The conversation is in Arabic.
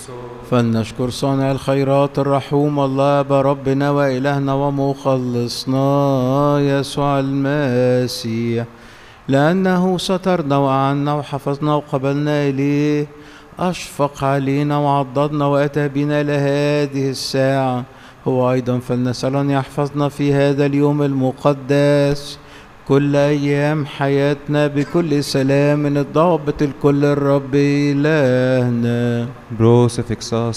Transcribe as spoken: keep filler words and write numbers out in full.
فلنشكر صانع الخيرات الرحوم الله أبا ربنا وإلهنا ومخلصنا يسوع المسيح، لأنه سترنا وأعنا وحفظنا وقبلنا إليه، أشفق علينا وعضدنا وأتى بنا لهذه الساعة. هو أيضا فلنسأل أن يحفظنا في هذا اليوم المقدس كل أيام حياتنا بكل سلام من الضابط الكل الرب إلهنا. Bro, se fixa